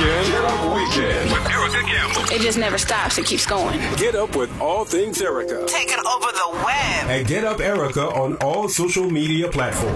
Weekend. Get Up Weekend. With Erica Gamble. It just never stops. It keeps going. Get up with all things Erica. Taking over the web. And Get Up Erica on all social media platforms.